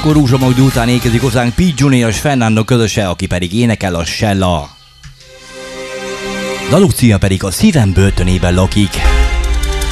akkor Rózsamagdi után ékezik hozzánk Pete Junior és Fernando közöse, aki pedig énekel a Sella. Daluk címe pedig A szívem börtönében lakik.